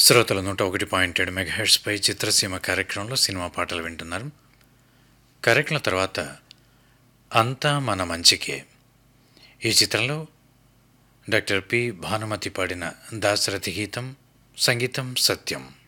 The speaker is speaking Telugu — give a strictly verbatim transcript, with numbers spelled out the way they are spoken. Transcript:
శ్రోతలు నూట ఒకటి పాయింట్ ఏడు మెగాహెర్ట్స్పై చిత్రసీమ కార్యక్రమంలో సినిమా పాటలు వింటున్నారు. కార్యక్రమం తర్వాత అంతా మన మంచికే ఈ చిత్రంలో డాక్టర్ పి భానుమతి పాడిన దాశరథి గీతం, సంగీతం సత్యం.